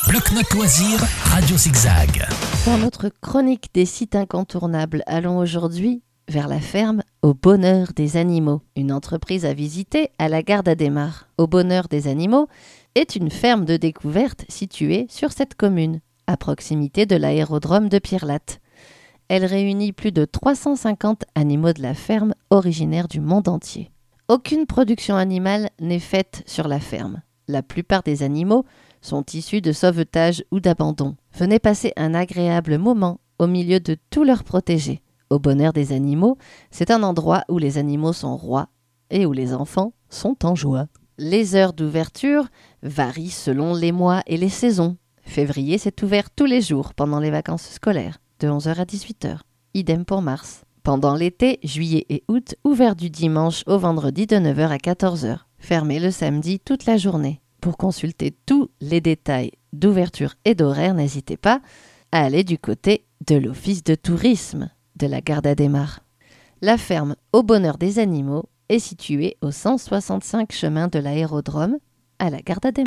Bloc-Notes Loisirs, Radio Zigzag. Dans notre chronique des sites incontournables, allons aujourd'hui vers la ferme Au Bonheur des Animaux, une entreprise à visiter à la gare d'Adhémar. Au Bonheur des Animaux est une ferme de découverte située sur cette commune, à proximité de l'aérodrome de Pierrelatte. Elle réunit plus de 350 animaux de la ferme originaires du monde entier. Aucune production animale n'est faite sur la ferme. La plupart des animaux sont issus de sauvetage ou d'abandon. Venez passer un agréable moment au milieu de tous leurs protégés. Au Bonheur des Animaux, c'est un endroit où les animaux sont rois et où les enfants sont en joie. Les heures d'ouverture varient selon les mois et les saisons. Février, c'est ouvert tous les jours pendant les vacances scolaires, de 11h à 18h. Idem pour mars. Pendant l'été, juillet et août, ouvert du dimanche au vendredi de 9h à 14h. Fermé le samedi toute la journée. Pour consulter tous les détails d'ouverture et d'horaire, n'hésitez pas à aller du côté de l'office de tourisme de la gare d'Adhémar. La ferme Au Bonheur des Animaux est située au 165 chemin de l'aérodrome à la gare d'Adhémar.